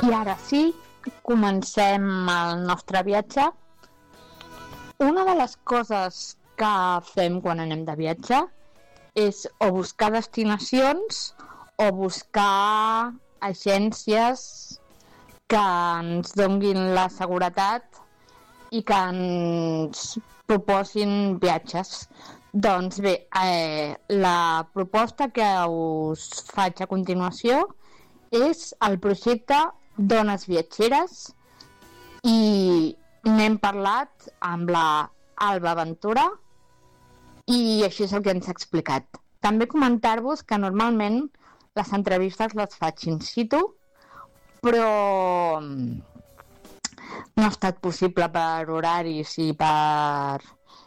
I ara sí, comencem el nostre viatge. Una de les coses que fem quan anem de viatge és o buscar destinacions o buscar agències que ens donin la seguretat i que ens proposin viatges. Doncs bé, la proposta que us faig a continuació és el projecte Dones Viatgeres i n'hem parlat amb la Alba Ventura i això és el que ens ha explicat. També comentar-vos que normalment les entrevistes les faig in situ, però no ha estat possible per horaris i per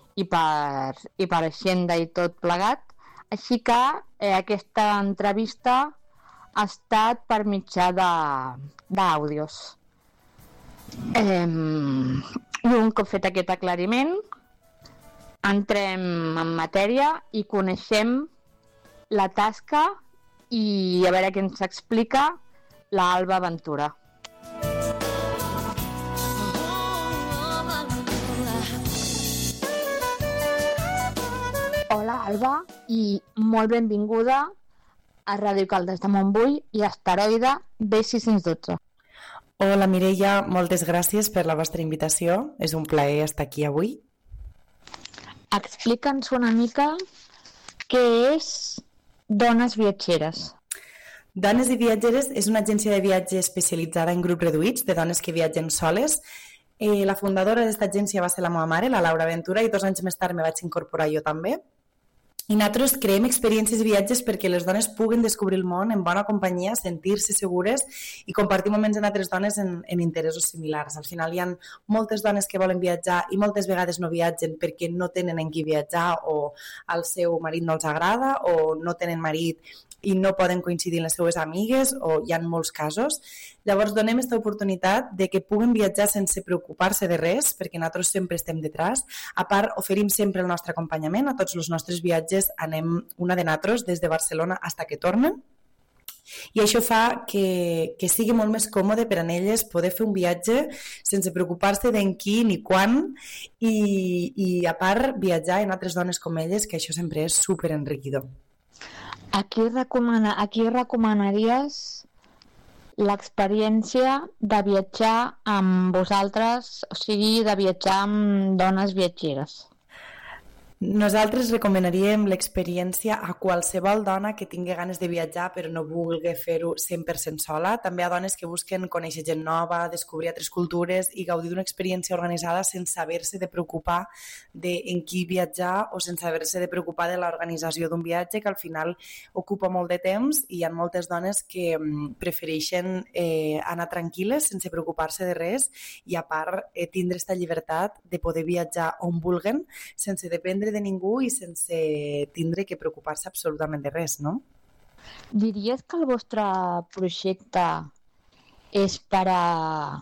agenda i tot plegat, així que aquesta entrevista ha estat per mitjà d'àudios. I un cop fet aquest aclariment, entrem en matèria i coneixem la tasca i a veure què ens explica la Alba Ventura. Hola Alba i molt benvinguda a Ràdio Caldes de Montbui i Asteroide B612. Hola Mireia, moltes gràcies per la vostra invitació, és un plaer estar aquí avui. Explica'ns una mica què és Dones Viatgeres. Dones i Viatgeres és una agència de viatge especialitzada en grups reduïts de dones que viatgen soles. La fundadora d'aquesta agència va ser la meva mare, la Laura Ventura, i 2 anys més tard me vaig incorporar jo també. I nosaltres creem experiències i viatges perquè les dones puguen descobrir el món en bona companyia, sentir-se segures i compartir moments amb altres dones en interessos similars. Al final hi ha moltes dones que volen viatjar i moltes vegades no viatgen perquè no tenen en qui viatjar o al seu marit no els agrada o no tenen marit i no poden coincidir amb les seues amigues o hi ha molts casos. Llavors donem aquesta oportunitat de que puguen viatjar sense preocupar-se de res, perquè nosaltres sempre estem detrás. A part, oferim sempre el nostre acompanyament a tots els nostres viatges, anem una de nosaltres des de Barcelona fins que tornen. I això fa que sigui molt més còmode per a elles poder fer un viatge sense preocupar-se d'en qui ni quan i a part viatjar amb altres dones com elles, que això sempre és superenriquidor. A qui recomanaries l'experiència de viatjar amb vosaltres, o sigui, de viatjar amb dones viatgeres? Nosaltres recomanaríem l'experiència a qualsevol dona que tingui ganes de viatjar però no vulgui fer-ho 100% sola. També hi ha dones que busquen conèixer gent nova, descobrir altres cultures i gaudir d'una experiència organitzada sense haver-se de preocupar en qui viatjar o sense haver-se de preocupar de l'organització d'un viatge que al final ocupa molt de temps i hi ha moltes dones que prefereixen anar tranquil·les sense preocupar-se de res i a part tindre aquesta llibertat de poder viatjar on vulguen sense dependre de ningú i sense tindre que preocupar-se absolutament de res, no? Diries que el vostre projecte és per a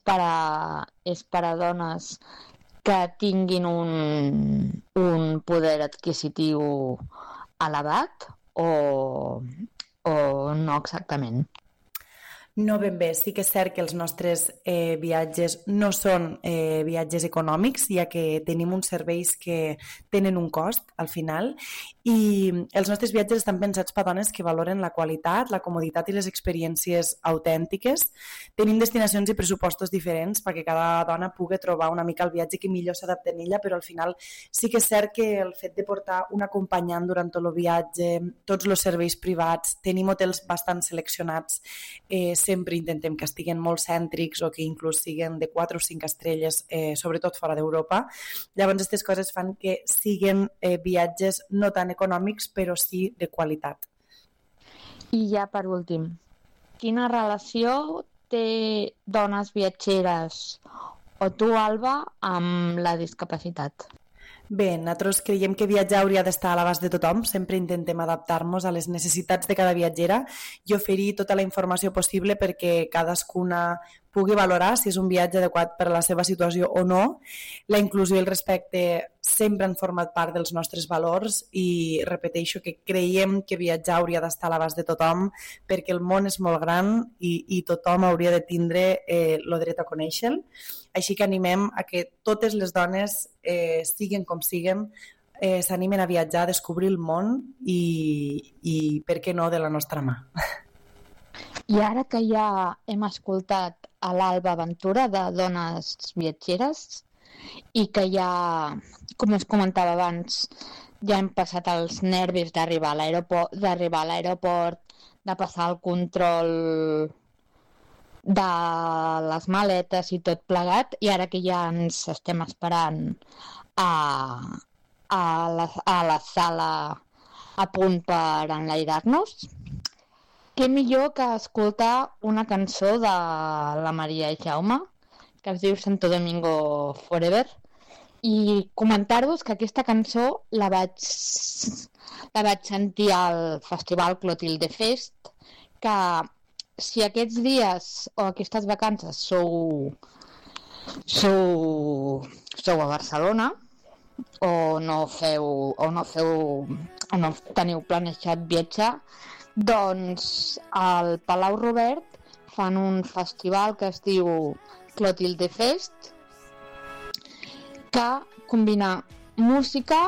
dones que tinguin un poder adquisitiu elevat o no exactament? No ben bé, sí que és cert que els nostres viatges no són viatges econòmics, ja que tenim uns serveis que tenen un cost al final i els nostres viatges estan pensats per dones que valoren la qualitat, la comoditat i les experiències autèntiques. Tenim destinacions i pressupostos diferents perquè cada dona pugui trobar una mica el viatge que millor s'adapta a ella, però al final sí que és cert que el fet de portar un acompanyant durant tot el viatge, tots els serveis privats, tenim hotels bastant seleccionats, sempre intentem que estiguin molt cèntrics o que inclús siguin de 4 o 5 estrelles, sobretot fora d'Europa. Llavors, aquestes coses fan que siguin viatges no tan econòmics, però sí de qualitat. I ja per últim, quina relació té Dones Viatgeres o tu, Alba, amb la discapacitat? Bé, nosaltres creiem que viatjar hauria d'estar a l'abast de tothom, sempre intentem adaptar-nos a les necessitats de cada viatgera i oferir tota la informació possible perquè cadascuna pugui valorar si és un viatge adequat per a la seva situació o no. La inclusió i el respecte sempre han format part dels nostres valors i repeteixo que creiem que viatjar hauria d'estar a l'abast de tothom perquè el món és molt gran i tothom hauria de tindre el dret a conèixer-lo. Així que animem a que totes les dones, siguen com siguen, s'animen a viatjar, a descobrir el món i per què no, de la nostra mà. I ara que ja hem escoltat a l'Alba Ventura de Dones Viatgeres i que ja, com us comentava abans, ja hem passat els nervis d'arribar a l'aeroport, de passar el control de les maletes i tot plegat, i ara que ja ens estem esperant a la sala a punt per enlairar-nos, què millor que escoltar una cançó de la Maria Jaume, que es diu Santo Domingo Forever, i comentar-vos que aquesta cançó la vaig sentir al Festival Clotilde Fest, que si aquests dies o aquestes vacances sou a Barcelona o no teniu planejat viatjar, doncs al Palau Robert fan un festival que es diu Clotilde Fest, que combina música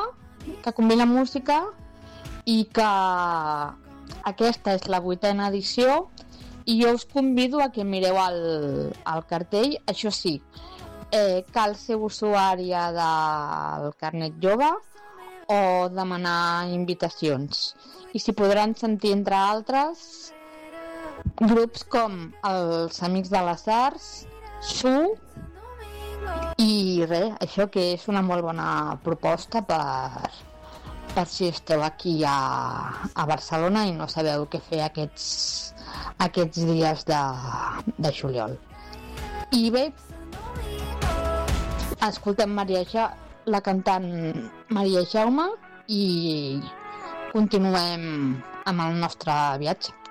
i que aquesta és la 8ª edició, i jo us convido a que mireu el cartell. Això sí, cal ser usuària del carnet jove o demanar invitacions. I s'hi podran sentir, entre altres, grups com els Amics de les Arts, Su, i res, això que és una molt bona proposta per si esteu aquí a Barcelona i no sabeu què fer aquests dies de juliol. I bé, escoltem la cantant Maria Jaume i continuem amb el nostre viatge.